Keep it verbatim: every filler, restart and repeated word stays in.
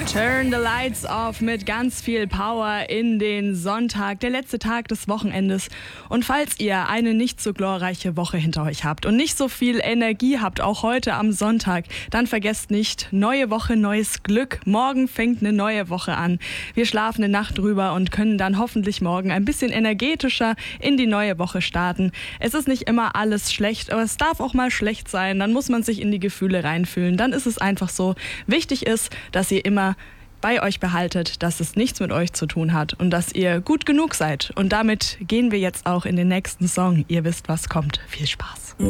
Turn the lights off mit ganz viel Power in den Sonntag, der letzte Tag des Wochenendes. Und falls ihr eine nicht so glorreiche Woche hinter euch habt und nicht so viel Energie habt, auch heute am Sonntag, dann vergesst nicht, neue Woche, neues Glück. Morgen fängt eine neue Woche an. Wir schlafen eine Nacht drüber und können dann hoffentlich morgen ein bisschen energetischer in die neue Woche starten. Es ist nicht immer alles schlecht, aber es darf auch mal schlecht sein. Dann muss man sich in die Gefühle reinfühlen. Dann ist es einfach so. Wichtig ist, dass ihr immer bei euch behaltet, dass es nichts mit euch zu tun hat und dass ihr gut genug seid. Und damit gehen wir jetzt auch in den nächsten Song. Ihr wisst, was kommt. Viel Spaß.